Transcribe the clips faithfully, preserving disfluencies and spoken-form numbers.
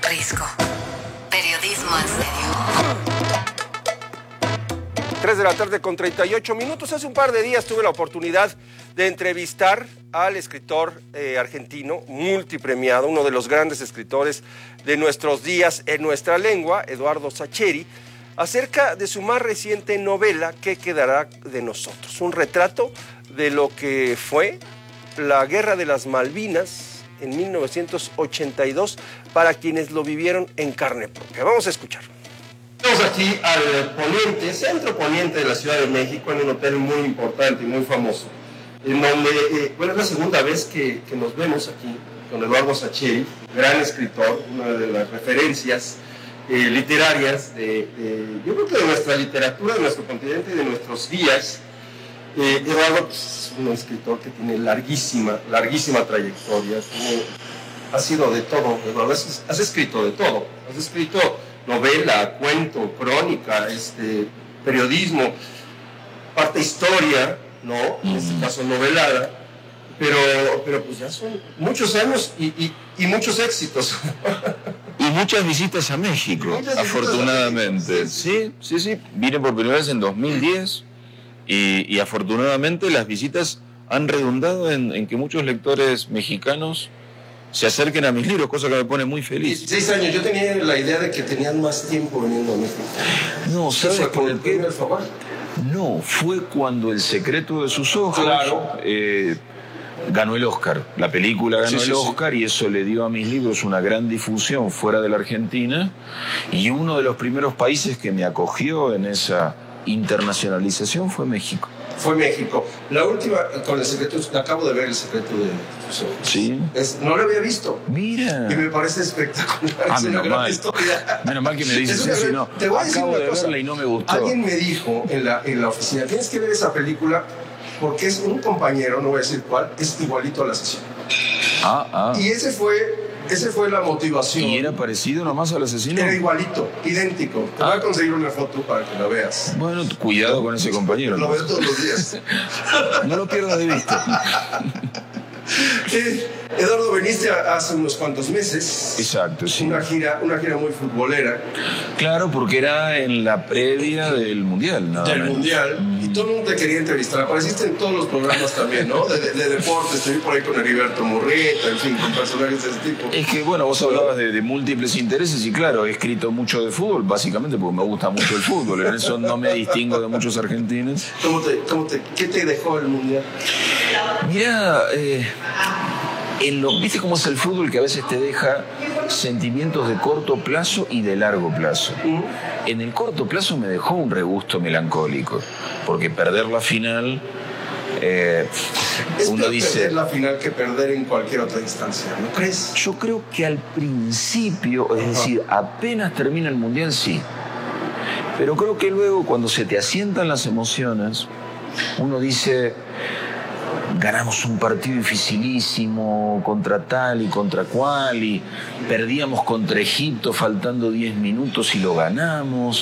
Risco. Periodismo en serio. tres de la tarde con treinta y ocho minutos. Hace un par de días tuve la oportunidad de entrevistar al escritor eh, argentino multipremiado, uno de los grandes escritores de nuestros días en nuestra lengua, Eduardo Sacheri, acerca de su más reciente novela, ¿Qué quedará de nosotros? Un retrato de lo que fue la Guerra de las Malvinas en mil novecientos ochenta y dos para quienes lo vivieron en carne propia. Vamos a escuchar. Estamos aquí al poniente, centro poniente de la Ciudad de México, en un hotel muy importante y muy famoso, en donde, eh, bueno, es la segunda vez que, que nos vemos aquí con Eduardo Sacheri, gran escritor, una de las referencias eh, literarias de, de, yo creo que de nuestra literatura, de nuestro continente y de nuestros días. Eh, Eduardo pues, es un escritor que tiene larguísima, larguísima trayectoria, tiene, ha sido de todo, Eduardo, has, has escrito de todo, has escrito novela, cuento, crónica, este, periodismo, parte historia, ¿no? En este caso novelada, pero, pero pues ya son muchos años y, y, y muchos éxitos. Y muchas visitas a México, visitas afortunadamente. A México, sí. sí, sí, sí. Vine por primera vez en dos mil diez y, y afortunadamente las visitas han redundado en, en que muchos lectores mexicanos se acerquen a mis libros, cosa que me pone muy feliz. dieciséis años, yo tenía la idea de que tenían más tiempo viniendo a México. No, ¿sabes fue por el qué? Alfaguara? No, fue cuando El secreto de sus ojos claro. eh, ganó el Oscar. La película ganó sí, sí, el Oscar sí. Y eso le dio a mis libros una gran difusión fuera de la Argentina. Y uno de los primeros países que me acogió en esa internacionalización fue México. Fue México. La última, con El secreto, acabo de ver El secreto de tus ojos. Sí. Es, no lo había visto. Mira. Y me parece espectacular. Ah, es una gran mal. historia. Menos mal que me dices eso, si no. Te voy a decir acabo una de cosa. verla y no me gustó. Alguien me dijo en la, en la oficina, tienes que ver esa película porque es un compañero, no voy a decir cuál, es igualito al asesino. Ah, ah. Y ese fue... Esa fue la motivación. ¿Y era parecido nomás al asesino? Era igualito, idéntico. Te ah. voy a conseguir una foto para que la veas. Bueno, cuidado con ese compañero. Lo ¿no? veo todos los días. No lo pierdas de vista. eh, Eduardo, viniste hace unos cuantos meses. Exacto, sí. Una gira, una gira muy futbolera. Claro, porque era en la previa del Mundial. ¿No? Del Mundial. Mm. Y todo el mundo te quería entrevistar. Apareciste en todos los programas también, ¿no? De, de, de deportes. Te vi por ahí con Heriberto Murrieta, en fin, con personajes de ese tipo. Es que, bueno, vos hablabas de, de múltiples intereses y claro, he escrito mucho de fútbol, básicamente porque me gusta mucho el fútbol. En eso no me distingo de muchos argentinos. ¿Cómo te, cómo te, ¿Qué te dejó el Mundial? Mirá, eh... En lo, ¿viste cómo es el fútbol que a veces te deja sentimientos de corto plazo y de largo plazo? Uh-huh. En el corto plazo me dejó un regusto melancólico, porque perder la final, eh, es uno dice... perder la final que perder en cualquier otra instancia, ¿no crees? Yo creo que al principio, es uh-huh. decir, apenas termina el Mundial, sí. Pero creo que luego, cuando se te asientan las emociones, uno dice... Ganamos un partido dificilísimo contra tal y contra cual y perdíamos contra Egipto faltando diez minutos y lo ganamos.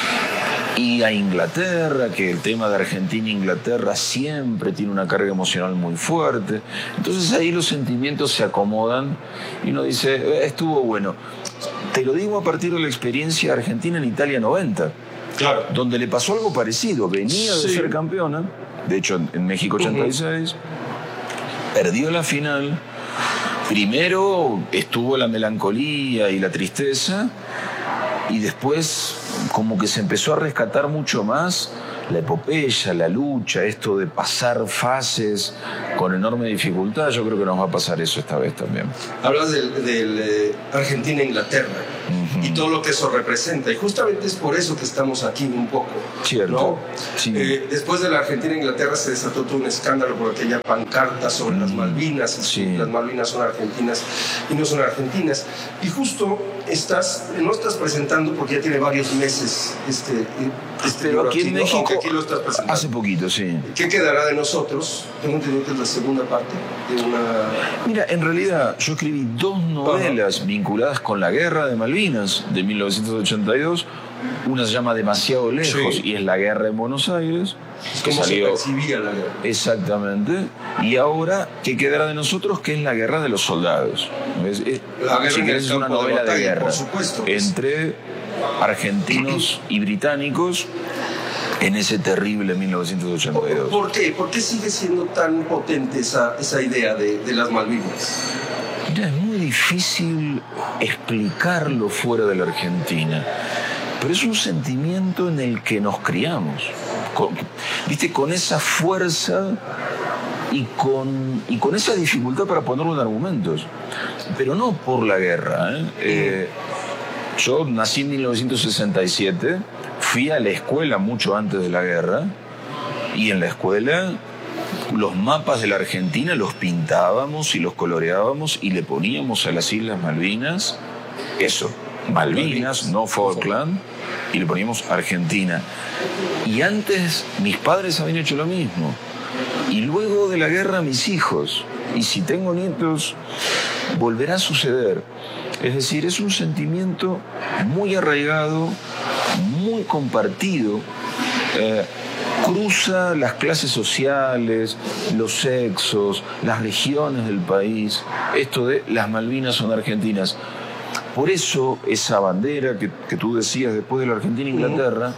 Y a Inglaterra, que el tema de Argentina e Inglaterra siempre tiene una carga emocional muy fuerte. Entonces ahí los sentimientos se acomodan y uno dice, eh, estuvo bueno. Te lo digo a partir de la experiencia argentina en Italia noventa. Claro. Donde le pasó algo parecido. Venía de sí. ser campeona. De hecho, en México ochenta y seis, uh-huh. perdió la final. Primero estuvo la melancolía y la tristeza, y después como que se empezó a rescatar mucho más la epopeya, la lucha, esto de pasar fases con enorme dificultad. Yo creo que nos va a pasar eso esta vez también. Hablas del, del eh, Argentina-Inglaterra uh-huh. y todo lo que eso representa, y justamente es por eso que estamos aquí un poco. Cierto. ¿No? Sí. Eh, después de la Argentina-Inglaterra se desató todo un escándalo por aquella pancarta sobre uh-huh. las Malvinas. Sí. Las Malvinas son argentinas y no son argentinas. Y justo estás, no estás presentando, porque ya tiene varios meses este, este Pero aquí aquí, en ¿no? México Aquí lo estás presentando. Hace poquito, sí. ¿Qué quedará de nosotros? Tengo entendido que es la segunda parte de una... Mira, en realidad yo escribí dos novelas uh-huh. vinculadas con la guerra de Malvinas. Malvinas de mil novecientos ochenta y dos. Una se llama Demasiado Lejos, sí, y es la guerra en Buenos Aires. Que ¿Cómo salió... se percibía la guerra? Exactamente. Y ahora, ¿qué quedará de nosotros? Que es la guerra de los soldados. Es, es, la guerra si en querés, el es una novela de, batalla, de guerra, por supuesto. Entre argentinos y británicos en ese terrible mil novecientos ochenta y dos. ¿Por qué? ¿Por qué sigue siendo tan potente esa, esa idea de, de las Malvinas? Mira, es muy difícil explicarlo fuera de la Argentina, pero es un sentimiento en el que nos criamos, con, ¿viste? Con esa fuerza y con, y con esa dificultad para ponerlo en argumentos, pero no por la guerra, ¿eh? Eh, yo nací en mil novecientos sesenta y siete, fui a la escuela mucho antes de la guerra, y en la escuela los mapas de la Argentina los pintábamos y los coloreábamos y le poníamos a las Islas Malvinas eso, Malvinas, no Falkland, y le poníamos Argentina. Y antes mis padres habían hecho lo mismo, y luego de la guerra mis hijos, y si tengo nietos volverá a suceder. Es decir, es un sentimiento muy arraigado, muy compartido, eh, cruza las clases sociales, los sexos, las regiones del país. Esto de las Malvinas son argentinas. Por eso esa bandera que, que tú decías después de la Argentina-Inglaterra,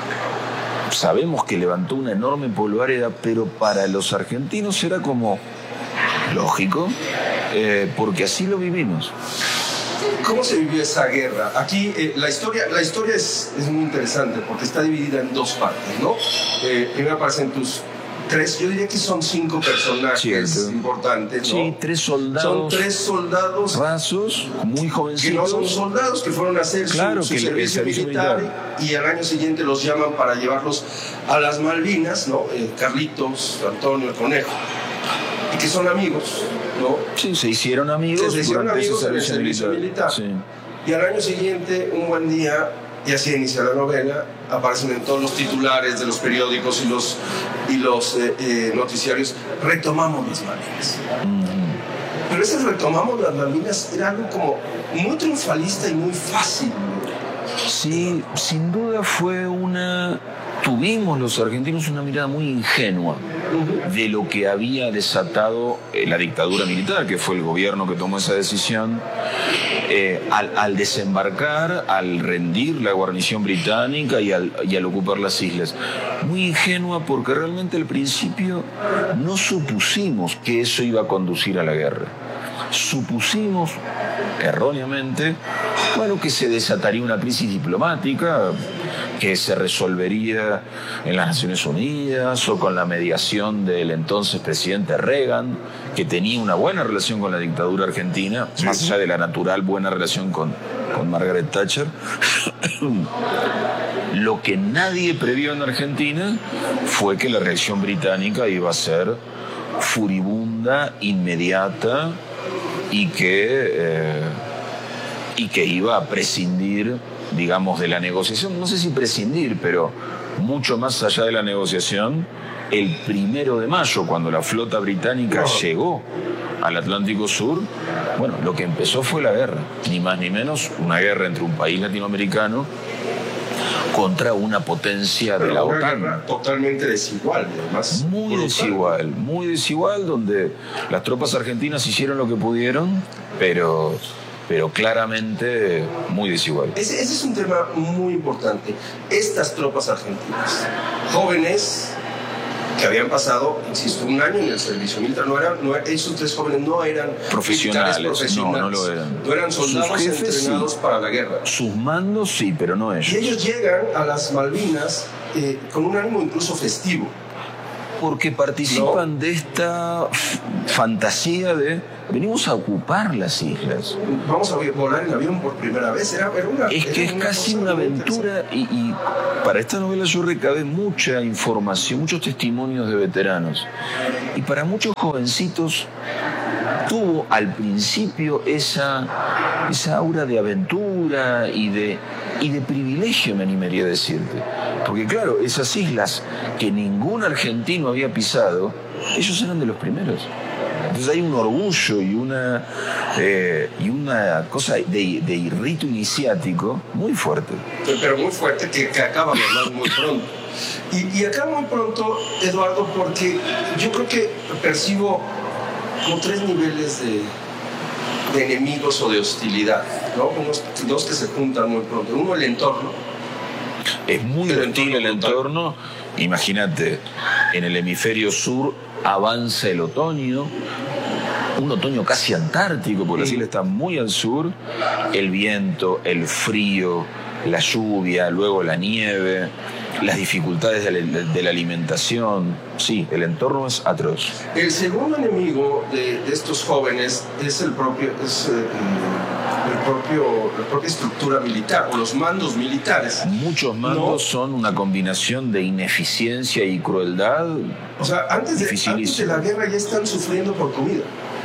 sabemos que levantó una enorme polvareda, pero para los argentinos era como lógico, eh, porque así lo vivimos. ¿Cómo se vivió esa guerra? Aquí eh, la historia, la historia es, es muy interesante porque está dividida en dos partes, ¿no? Eh, primero aparecen tus tres, yo diría que son cinco personajes Cierto. importantes, ¿no? Sí, tres soldados. Son tres soldados rasos, muy jovencitos. Que no son soldados, que fueron a hacer claro, su, su que servicio, el servicio militar, militar y al año siguiente los llaman para llevarlos a las Malvinas, ¿no? Eh, Carlitos, Antonio, el Conejo. Y que son amigos, ¿no? Sí, se hicieron amigos se hicieron durante amigos ese en el servicio militar. Sí. Y al año siguiente, un buen día, y así inicia la novela, aparecen en todos los titulares de los periódicos y los, y los eh, eh, noticiarios, retomamos las Malvinas. Mm. Pero ese retomamos las Malvinas era algo como muy triunfalista y muy fácil. Sí, sin duda fue una... Tuvimos los argentinos una mirada muy ingenua de lo que había desatado la dictadura militar, que fue el gobierno que tomó esa decisión, eh, al, al desembarcar, al rendir la guarnición británica y al, y al ocupar las islas. Muy ingenua porque realmente al principio no supusimos que eso iba a conducir a la guerra. Supusimos, erróneamente, bueno, que se desataría una crisis diplomática que se resolvería en las Naciones Unidas o con la mediación del entonces presidente Reagan, que tenía una buena relación con la dictadura argentina, sí, más allá de la natural buena relación con, con Margaret Thatcher. Lo que nadie previó en Argentina fue que la reacción británica iba a ser furibunda, inmediata, y que, eh, y que iba a prescindir, digamos, de la negociación. No sé si prescindir, pero mucho más allá de la negociación, el primero de mayo, cuando la flota británica oh. llegó al Atlántico Sur, bueno, lo que empezó fue la guerra, ni más ni menos, una guerra entre un país latinoamericano contra una potencia pero de la una OTAN. Guerra totalmente desigual, además. Muy desigual, muy desigual, donde las tropas argentinas hicieron lo que pudieron, pero, pero claramente muy desigual. Ese, ese es un tema muy importante. Estas tropas argentinas, jóvenes que habían pasado, insisto, un año en el servicio militar, no eran, no, esos tres jóvenes no eran profesionales, profesionales, no, no lo eran. No eran soldados jefes, entrenados sí. para la guerra. Sus mandos sí, pero no ellos. Y ellos llegan a las Malvinas eh, con un ánimo incluso festivo. Porque participan ¿no? de esta fantasía de venimos a ocupar las islas. Vamos a volar en avión por primera vez. Era, era una, es que era es una casi una aventura y, y para esta novela yo recabé mucha información, muchos testimonios de veteranos. Y para muchos jovencitos tuvo al principio esa, esa aura de aventura y de, y de privilegio, me animaría a decirte. Porque claro, esas islas que ningún argentino había pisado, ellos eran de los primeros. Entonces hay un orgullo y una, eh, y una cosa de, de rito iniciático muy fuerte. Pero muy fuerte, que, que acaba además muy pronto. Y, y acaba muy pronto, Eduardo, porque yo creo que percibo como tres niveles de, de enemigos o de hostilidad, ¿no? Unos, dos que se juntan muy pronto. Uno, el entorno. Es muy el hostil el entorno. Imagínate, en el hemisferio sur avanza el otoño, un otoño casi antártico, porque las islas están muy al sur. El viento, el frío, la lluvia, luego la nieve, las dificultades de la, de la alimentación. Sí, el entorno es atroz. El segundo enemigo de, de estos jóvenes es el propio, es, eh, el propio, la propia estructura militar, o los mandos militares. Muchos mandos ¿no? son una combinación de ineficiencia y crueldad. O sea, antes de, antes de la guerra ya están sufriendo por comida.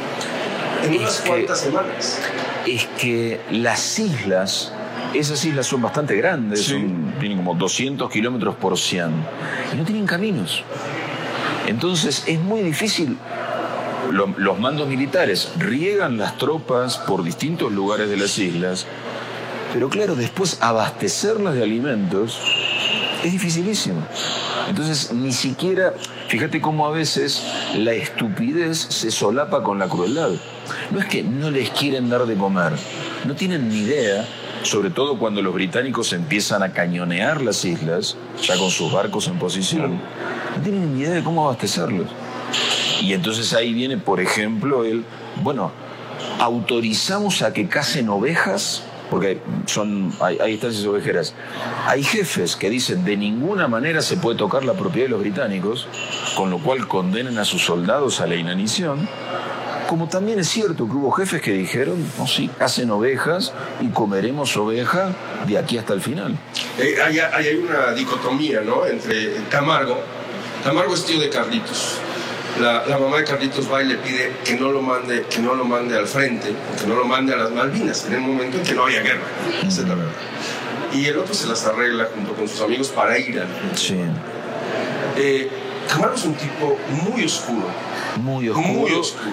En unas es cuantas que, semanas. Es que las islas, esas islas son bastante grandes, sí. son, tienen como doscientos kilómetros por cien, y no tienen caminos. Entonces es muy difícil. Los, los mandos militares riegan las tropas por distintos lugares de las islas, pero claro, después abastecerlas de alimentos es dificilísimo. Entonces ni siquiera, fíjate cómo a veces la estupidez se solapa con la crueldad. No es que no les quieren dar de comer, no tienen ni idea, sobre todo cuando los británicos empiezan a cañonear las islas, ya con sus barcos en posición, no tienen ni idea de cómo abastecerlos. Y entonces ahí viene, por ejemplo, el, bueno, autorizamos a que cacen ovejas, porque son, hay, hay estancias ovejeras. Hay jefes que dicen de ninguna manera se puede tocar la propiedad de los británicos, con lo cual condenan a sus soldados a la inanición. Como también es cierto que hubo jefes que dijeron, no, sí, hacen ovejas y comeremos oveja de aquí hasta el final. Eh, hay, hay una dicotomía, ¿no?, entre Camargo. Camargo es tío de Carlitos. La, la mamá de Carlitos va y le pide que no lo mande, que no lo mande al frente, que no lo mande a las Malvinas, en el momento en que no había guerra. Esa es la verdad. Y el otro se las arregla junto con sus amigos para ir al frente. Sí. Eh, Camargo es un tipo muy oscuro. Muy oscuro. Muy oscuro.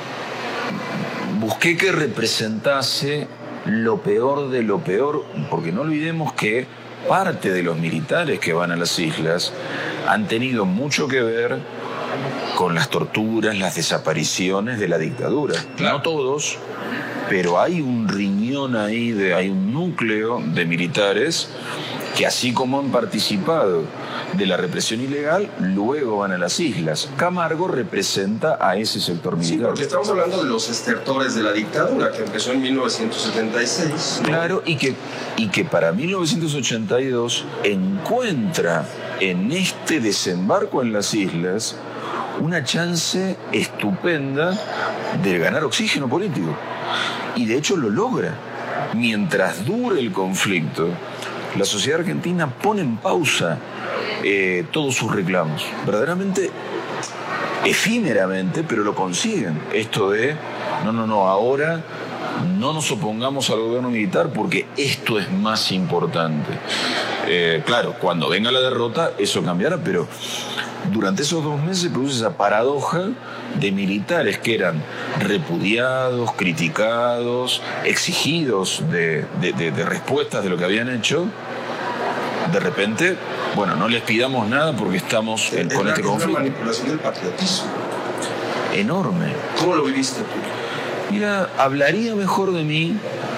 Busqué que representase lo peor de lo peor, porque no olvidemos que parte de los militares que van a las islas han tenido mucho que ver con las torturas, las desapariciones de la dictadura. Claro. No todos, pero hay un riñón ahí, de, hay un núcleo de militares que, así como han participado de la represión ilegal, luego van a las islas. Camargo representa a ese sector militar. Sí, porque estamos hablando de los estertores de la dictadura, que empezó en mil novecientos setenta y seis. ¿no? Claro, y que, y que para mil novecientos ochenta y dos encuentra en este desembarco en las islas una chance estupenda de ganar oxígeno político. Y de hecho lo logra. Mientras dure el conflicto, la sociedad argentina pone en pausa eh, todos sus reclamos. Verdaderamente, efímeramente, pero lo consiguen. Esto de, no, no, no, ahora no nos opongamos al gobierno militar porque esto es más importante. Eh, claro, cuando venga la derrota, eso cambiará, pero durante esos dos meses se produce esa paradoja de militares que eran repudiados, criticados, exigidos de, de, de, de respuestas de lo que habían hecho. De repente, bueno, no les pidamos nada porque estamos en, con la, este es conflicto. una manipulación del patriotismo. Enorme. ¿Cómo lo viviste tú? Mira, hablaría mejor de mí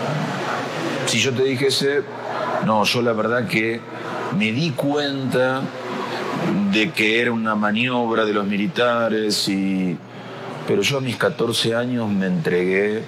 si yo te dijese, no, yo la verdad que me di cuenta de que era una maniobra de los militares, y pero yo a mis catorce años me entregué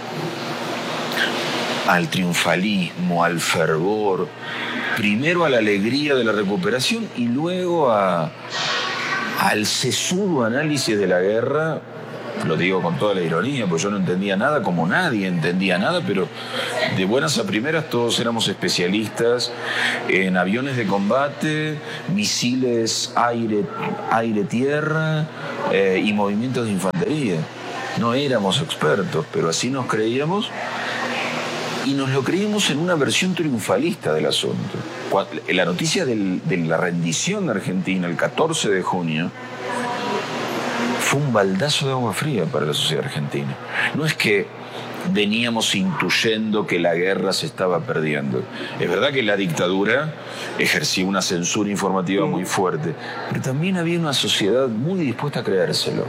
al triunfalismo, al fervor, primero a la alegría de la recuperación y luego a, al sesudo análisis de la guerra. Lo digo con toda la ironía, porque yo no entendía nada, como nadie entendía nada, pero de buenas a primeras todos éramos especialistas en aviones de combate, misiles aire, aire-tierra eh, y movimientos de infantería. No éramos expertos, pero así nos creíamos, y nos lo creímos en una versión triunfalista del asunto. La noticia del, de la rendición de Argentina el catorce de junio fue un baldazo de agua fría para la sociedad argentina. No es que veníamos intuyendo que la guerra se estaba perdiendo. Es verdad que la dictadura ejercía una censura informativa muy fuerte, pero también había una sociedad muy dispuesta a creérselo.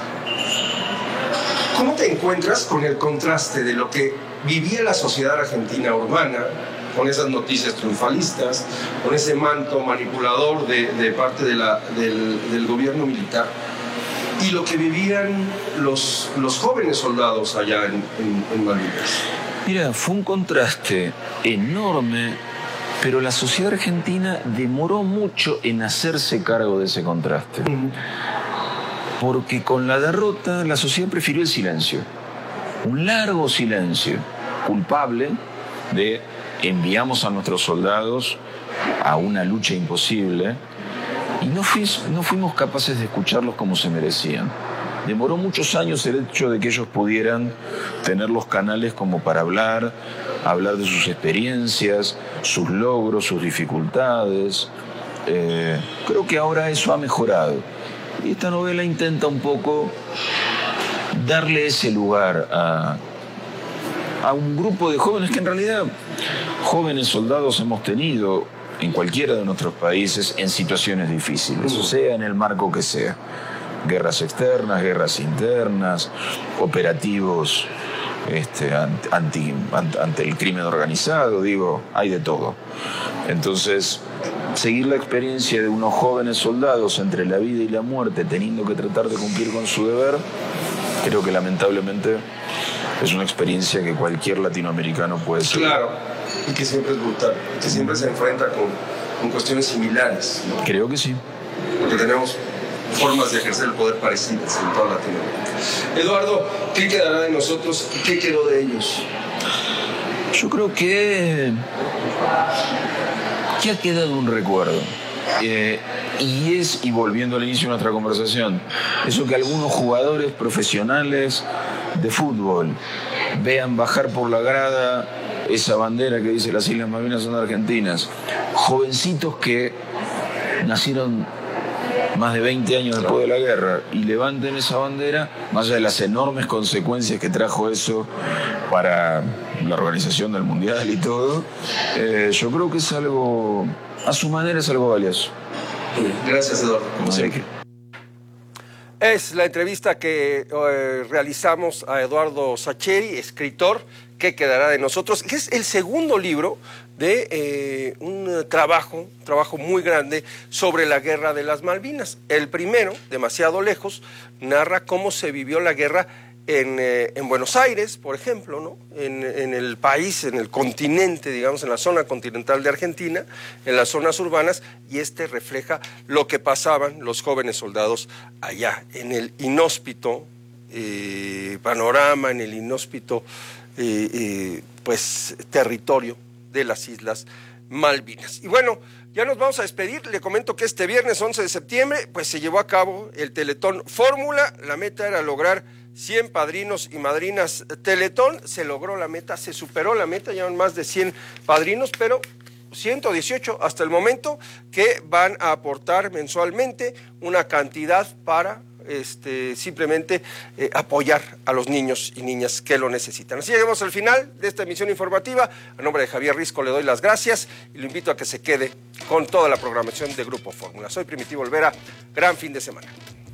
¿Cómo te encuentras con el contraste de lo que vivía la sociedad argentina urbana, con esas noticias triunfalistas, con ese manto manipulador de, de parte de la, del, del gobierno militar, y lo que vivían los, los jóvenes soldados allá en, en, en Malvinas? Mira, fue un contraste enorme, pero la sociedad argentina demoró mucho en hacerse cargo de ese contraste. Mm. Porque con la derrota la sociedad prefirió el silencio. Un largo silencio, culpable de enviamos a nuestros soldados a una lucha imposible y no, fuis, no fuimos capaces de escucharlos como se merecían. Demoró muchos años el hecho de que ellos pudieran tener los canales como para hablar, hablar de sus experiencias, sus logros, sus dificultades. Eh, creo que ahora eso ha mejorado. Y esta novela intenta un poco darle ese lugar a, a un grupo de jóvenes que en realidad jóvenes soldados hemos tenido en cualquiera de nuestros países en situaciones difíciles, o sea, en el marco que sea. Guerras externas, guerras internas, operativos este, anti, ante, ante el crimen organizado, digo, hay de todo. Entonces, seguir la experiencia de unos jóvenes soldados entre la vida y la muerte, teniendo que tratar de cumplir con su deber, creo que lamentablemente es una experiencia que cualquier latinoamericano puede seguir. Claro, y que siempre es brutal, y que siempre se enfrenta con, con cuestiones similares, ¿no? Creo que sí. Porque tenemos formas de ejercer el poder parecidas en toda Latinoamérica. Eduardo, ¿qué quedará de nosotros y qué quedó de ellos? Yo creo que, que ha quedado un recuerdo. Eh, y es, y volviendo al inicio de nuestra conversación, eso que algunos jugadores profesionales de fútbol vean bajar por la grada esa bandera que dice las Islas Malvinas son argentinas, jovencitos que nacieron más de veinte años después de la guerra y levanten esa bandera, más allá de las enormes consecuencias que trajo eso para la organización del Mundial y todo, eh, yo creo que es algo, a su manera es algo valioso. Gracias, Eduardo. Como siempre. Es la entrevista que eh, realizamos a Eduardo Sacheri, escritor, ¿Qué quedará de nosotros?, que es el segundo libro de eh, un trabajo, trabajo muy grande sobre la guerra de las Malvinas. El primero, Demasiado lejos, narra cómo se vivió la guerra en, eh, en Buenos Aires, por ejemplo, ¿no? En, en el país, en el continente, digamos, en la zona continental de Argentina, en las zonas urbanas, y este refleja lo que pasaban los jóvenes soldados allá, en el inhóspito eh, panorama, en el inhóspito eh, eh, pues, territorio de las Islas Malvinas. Y bueno, ya nos vamos a despedir. Le comento que este viernes once de septiembre pues se llevó a cabo el Teletón Fórmula. La meta era lograr cien padrinos y madrinas Teletón. Se logró la meta, se superó la meta, llevan más de cien padrinos, pero ciento dieciocho hasta el momento que van a aportar mensualmente una cantidad para Este, simplemente eh, apoyar a los niños y niñas que lo necesitan. Así llegamos al final de esta emisión informativa. A nombre de Javier Risco le doy las gracias y lo invito a que se quede con toda la programación de Grupo Fórmula. Soy Primitivo Olvera, gran fin de semana.